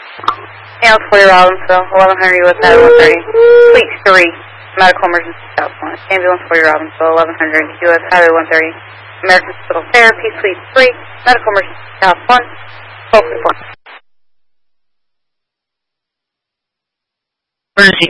Ambulance 40 Robbinsville, 1100 US Highway 130. Suite 3, medical emergency South 1. Ambulance 40 Robbinsville, 1100 US Highway 130. American Hospital Therapy, Suite 3, medical emergency South 1. Focus 1. Emergency